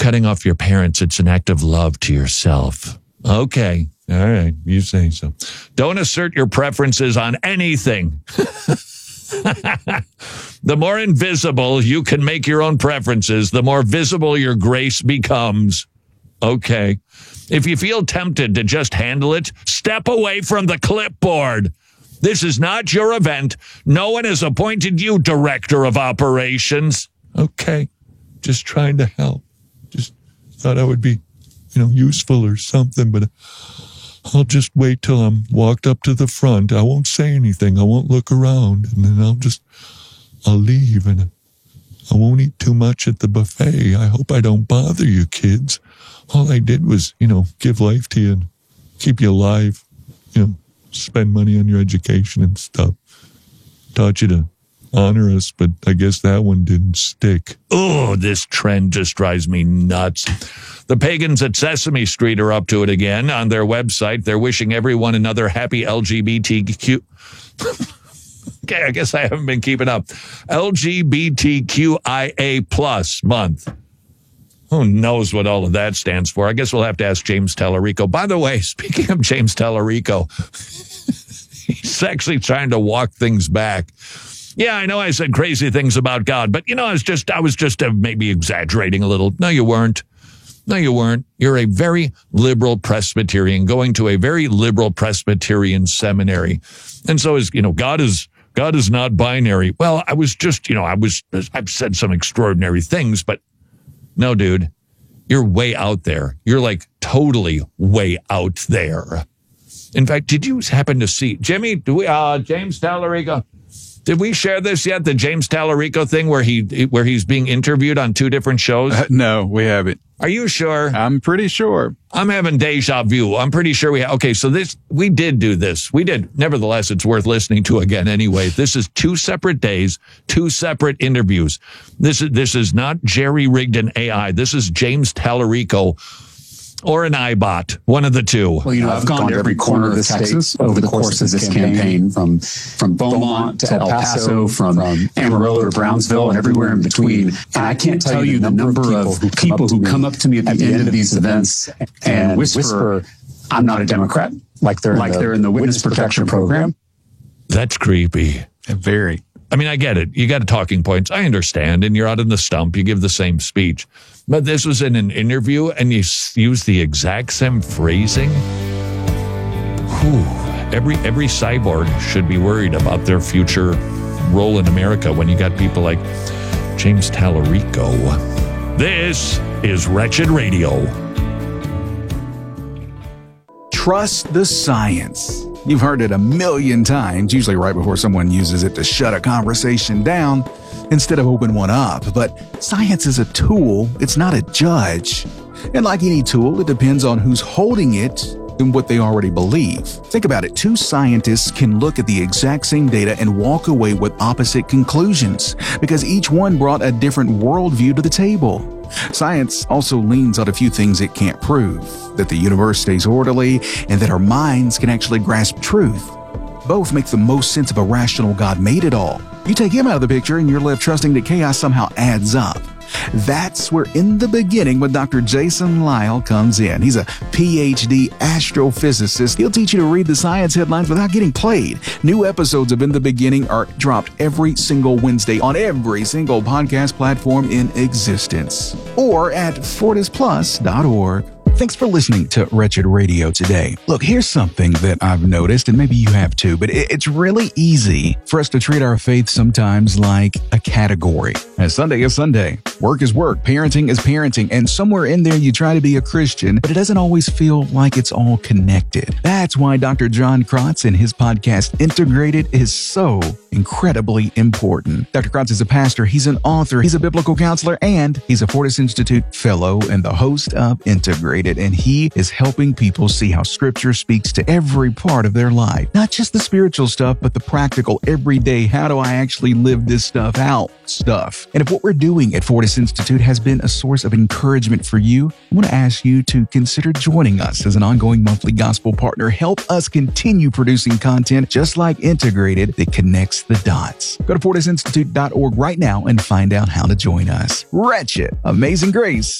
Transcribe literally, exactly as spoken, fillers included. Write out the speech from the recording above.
cutting off your parents, it's an act of love to yourself. Okay. All right. You say so. Don't assert your preferences on anything. The more invisible you can make your own preferences, the more visible your grace becomes. Okay. If you feel tempted to just handle it, step away from the clipboard. This is not your event. No one has appointed you director of operations. Okay. Just trying to help. Just thought I would be, you know, useful or something, but I'll just wait till I'm walked up to the front. I won't say anything. I won't look around, and then I'll just, I'll leave, and I won't eat too much at the buffet. I hope I don't bother you kids. All I did was, you know, give life to you and keep you alive, you know, spend money on your education and stuff. Taught you to honor us, but I guess that one didn't stick. Oh, this trend just drives me nuts. The pagans at Sesame Street are up to it again. On their website, they're wishing everyone another happy L G B T Q... Okay, I guess I haven't been keeping up. L G B T Q I A plus month. Who knows what all of that stands for? I guess we'll have to ask James Tallarico. By the way, speaking of James Tallarico, he's actually trying to walk things back. Yeah, I know I said crazy things about God, but, you know, I was just, I was just uh, maybe exaggerating a little. No, you weren't. No, you weren't. You're a very liberal Presbyterian going to a very liberal Presbyterian seminary. And so is, you know, God is, God is not binary. Well, I was just, you know, I was, I've said some extraordinary things, but no, dude, you're way out there. You're like totally way out there. In fact, did you happen to see, Jimmy, do we, uh, James Tallarico? Did we share this yet? The James Tallarico thing where he where he's being interviewed on two different shows? Uh, no, we haven't. Are you sure? I'm pretty sure. I'm having deja vu. I'm pretty sure we have. Okay, so this, we did do this. We did. Nevertheless, it's worth listening to again anyway. This is two separate days, two separate interviews. This is, this is not jerry-rigged an A I. This is James Tallarico or an iBot, one of the two. Well, you know, I've gone to every corner of Texas over the course of this campaign, from from Beaumont to El Paso, from Amarillo to Brownsville, and everywhere in between. And I can't tell you the number of people who come up to me at the end of these events and whisper, "I'm not a Democrat," like they're like they're in the witness protection program. That's creepy. Very. I mean, I get it. You got talking points. I understand. And you're out in the stump. You give the same speech. But this was in an interview, and you use the exact same phrasing. Whew. Every every cyborg should be worried about their future role in America when you got people like James Tallarico. This is Wretched Radio. Trust the science. You've heard it a million times, usually right before someone uses it to shut a conversation down instead of open one up. But science is a tool, it's not a judge. And like any tool, it depends on who's holding it and what they already believe. Think about it. Two scientists can look at the exact same data and walk away with opposite conclusions because each one brought a different worldview to the table. Science also leans on a few things it can't prove, that the universe stays orderly and that our minds can actually grasp truth. Both make the most sense of a rational God made it all. You take him out of the picture and you're left trusting that chaos somehow adds up. That's where In the Beginning with Doctor Jason Lisle comes in. He's a P H D astrophysicist. He'll teach you to read the science headlines without getting played. New episodes of In the Beginning are dropped every single Wednesday on every single podcast platform in existence or at fortis plus dot org. Thanks for listening to Wretched Radio today. Look, here's something that I've noticed, and maybe you have too, but it's really easy for us to treat our faith sometimes like a category. And Sunday is Sunday. Work is work. Parenting is parenting. And somewhere in there, you try to be a Christian, but it doesn't always feel like it's all connected. That's why Doctor John Krotz and his podcast, Integrated, is so incredibly important. Doctor Krotz is a pastor. He's an author. He's a biblical counselor, and he's a Fortis Institute fellow and the host of Integrated. And he is helping people see how Scripture speaks to every part of their life. Not just the spiritual stuff, but the practical, everyday, how do I actually live this stuff out stuff. And if what we're doing at Fortis Institute has been a source of encouragement for you, I want to ask you to consider joining us as an ongoing monthly gospel partner. Help us continue producing content just like Integrated that connects the dots. Go to fortis institute dot org right now and find out how to join us. Wretched, Amazing Grace.